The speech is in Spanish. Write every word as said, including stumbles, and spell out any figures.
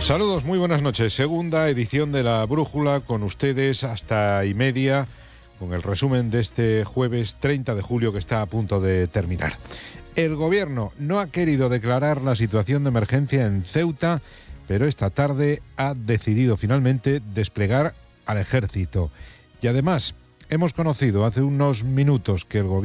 Saludos, muy buenas noches. Segunda edición de La Brújula con ustedes hasta y media, con el resumen de este jueves treinta de julio que está a punto de terminar. El gobierno no ha querido declarar la situación de emergencia en Ceuta, pero esta tarde ha decidido finalmente desplegar al ejército. Y además, hemos conocido hace unos minutos que el gobierno